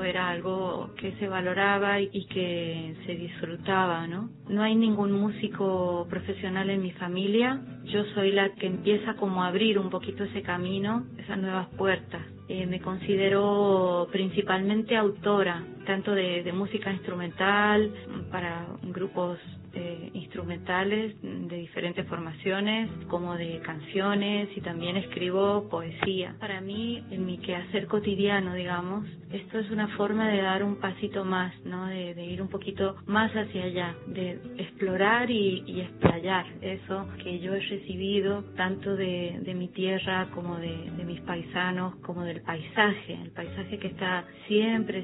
eso era algo que se valoraba y que se disfrutaba, ¿no? No hay ningún músico profesional en mi familia. Yo soy la que empieza como a abrir un poquito ese camino, esas nuevas puertas. Me considero principalmente autora, tanto de música instrumental, para grupos instrumentales de diferentes formaciones, como de canciones, y también escribo poesía. Para mí, en mi quehacer cotidiano, digamos, esto es una forma de dar un pasito más, ¿no? De ir un poquito más hacia allá, de explorar y explayar eso que yo he recibido tanto de mi tierra como de mis paisanos, como del paisaje, el paisaje que está siempre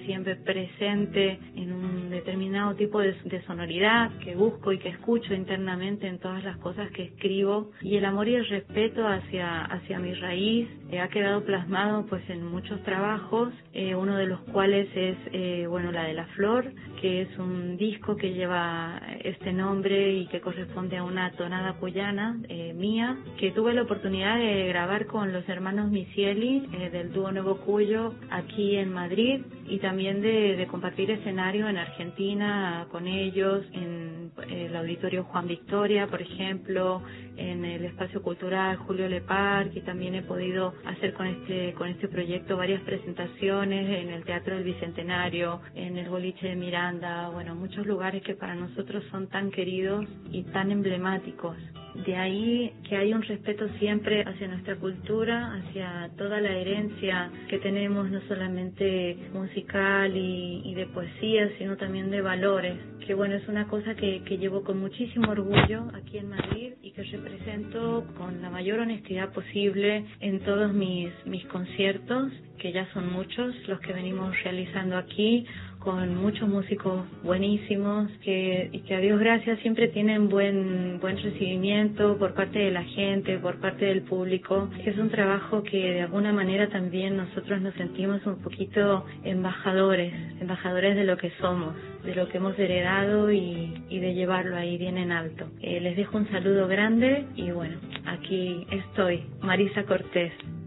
presente en un determinado tipo de sonoridad que busco y que escucho internamente en todas las cosas que escribo, y el amor y el respeto hacia mi raíz ha quedado plasmado pues en muchos trabajos, uno de los cuales es La de la Flor, que es un disco que lleva este nombre y que corresponde a una tonada cuyana mía, que tuve la oportunidad de grabar con los hermanos Misieli del dúo Nuevo Cuyo aquí en Madrid, y también de compartir escenario en Argentina con ellos, en el Auditorio Juan Victoria, por ejemplo, en el Espacio Cultural Julio Lepar, y también he podido hacer con este proyecto varias presentaciones en el Teatro del Bicentenario, en el Boliche de Miranda, muchos lugares que para nosotros son tan queridos y tan emblemáticos. De ahí que hay un respeto siempre hacia nuestra cultura, hacia toda la herencia que tenemos, no solamente musical y de poesía, sino también de valores, que es una cosa que llevo con muchísimo orgullo aquí en Madrid y que represento con la mayor honestidad posible en todos mis conciertos, que ya son muchos los que venimos realizando aquí, con muchos músicos buenísimos y que a Dios gracias siempre tienen buen recibimiento por parte de la gente, por parte del público. Es un trabajo que de alguna manera también nosotros nos sentimos un poquito embajadores de lo que somos, de lo que hemos heredado y de llevarlo ahí bien en alto. Les dejo un saludo grande y aquí estoy, Marisa Cortés.